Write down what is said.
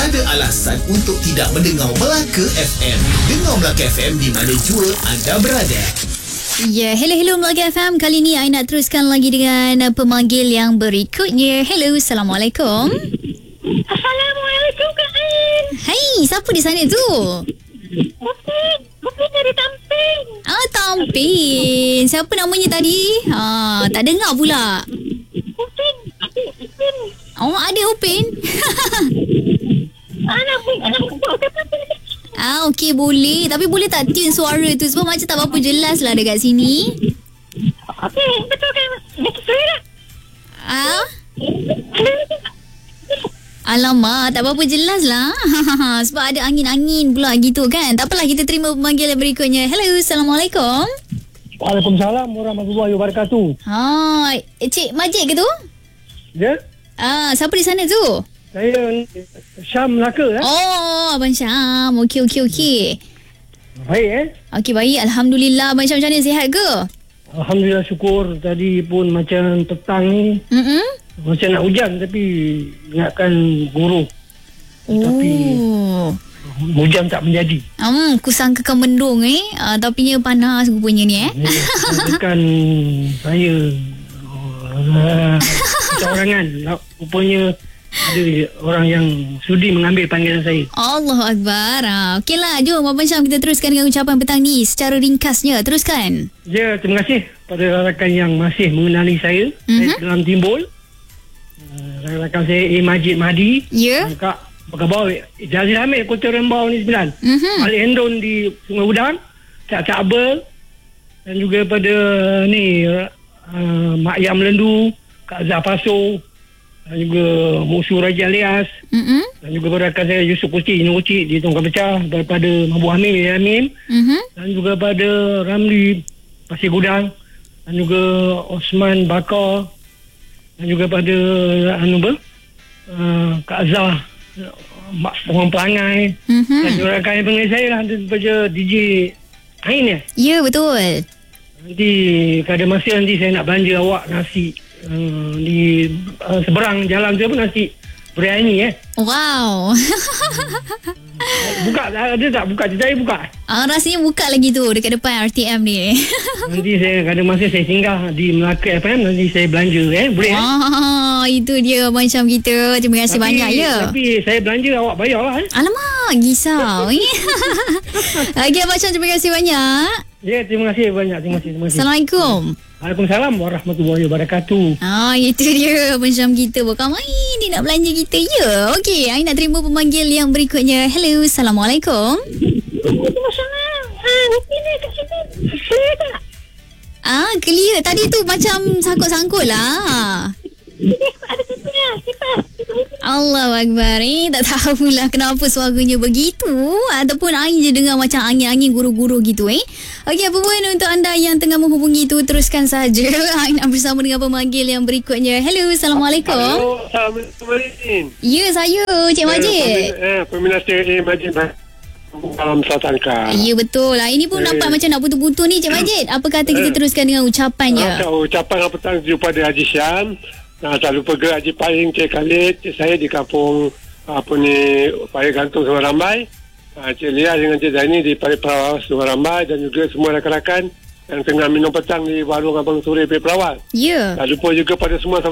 Tiada alasan untuk tidak mendengar Melaka FM. Dengar Melaka FM di mana jua anda berada. Ya, hello Melaka FM. Kali ni I nak teruskan lagi dengan pemanggil yang berikutnya. Hello, Assalamualaikum. Assalamualaikum Kak Ain. Hai, siapa di sana tu? Mungkin dari Tamping. Tampin. Siapa namanya tadi? Tak dengar pula. Upin. Oh, ada Upin. Anak buat apa? Okey, boleh. Tapi boleh tak tune suara tu? Sebab macam tak berapa jelas lah dekat sini. Okey, betul kan? Betul tak? Alamak, tak berapa jelas lah. Sebab ada angin-angin pula gitu kan. Tak apalah, kita terima pemanggilan berikutnya. Hello, Assalamualaikum. Waalaikumsalam warahmatullahi wabarakatuh. Cik Majid ke tu? Ya? Siapa di sana tu? Saya Syam Melaka. Oh, Abang Syam. Okey. Baik Okey, baik. Alhamdulillah. Abang Syam macam mana, sihat ke? Alhamdulillah, syukur. Tadi pun macam petang ni macam nak hujan, tapi ingatkan guru. Tapi hujan tak menjadi. Kusangkakan mendung tapinya panas rupanya ni Bukan saya kecawarangan. Rupanya ada orang yang sudi mengambil panggilan saya. Allahu Akbar. Okeylah, jom Abang Syam kita teruskan dengan ucapan petang ni secara ringkasnya. Teruskan. Ya, terima kasih pada rakan yang masih mengenali saya. Saya dalam timbul. Rakan saya Majid Mahdi. Ya. Kak, apa khabar? Jazil Hamid Kota Rembau ni 9. Malik Hendon di Sungai Udang. Cak Abel. Dan juga pada ni Mak Yam Melendu, Kak Zah Paso, dan juga Musuh Raja Alias, dan juga pada rakan saya Yusuf Kucik di Tongkang Pecah, daripada Mabu Hamim, dan juga pada Ramli Pasir Gudang, dan juga Osman Bakar, dan juga pada Kak Zah Orang Perangai, dan juga rakan yang pengen saya lah, daripada DJ Ain ya? Ya, betul. Nanti pada masa nanti saya nak belanja awak nasi di seberang jalan tu pun nasi biryani Wow. Buka ada tak? Buka saya buka. Rasanya buka lagi tu dekat depan RTM ni. Nanti saya ada masa saya singgah di Melaka FM, nanti saya belanja boleh itu dia macam kita. Terima kasih banyak ya. Tapi saya belanja awak bayar lah Alamak, gisau. Okey Abang Syam, terima kasih banyak. Ya, terima kasih banyak. Terima kasih. Assalamualaikum. Waalaikumsalam warahmatullahi wabarakatuh. Itu dia Abang Syam kita. Bukan main, dia nak belanja kita. Ya, okey. I nak terima pemanggil yang berikutnya. Hello, Assalamualaikum. Waalaikumsalam. Upin ni kat sini. Clear tak? Clear. Tadi tu macam sangkut-sangkut lah. Ada tentunya. Kita. Allahu Akbar. Tak tahulah kenapa suaranya begitu. Ataupun I je dengar macam angin-angin guru-guru gitu Okey, apa pun untuk anda yang tengah menghubungi itu, teruskan saja. I nak bersama dengan pemanggil yang berikutnya. Hello, Assalamualaikum. Hello, Assalamualaikum. Ya, saya Cik Majid. Peminat Majid dalam Satangka. Ya, betul lah. Ini pun nampak macam nak putus-putus ni, Cik Majid. Apa kata kita teruskan dengan ucapannya? Ucapan petang pada Haji Syam. Tak lupa ke Haji Pahing, Cik Khalid, Cik saya di kampung Paya Gantung Sungai Rambai, Cik Lia dengan Cik Zaini di Paya Perawat Sungai Rambai, dan juga semua rakan-rakan yang tengah minum petang di warung Abang Suri Paya Perawat. Ya. Tak lupa juga pada semua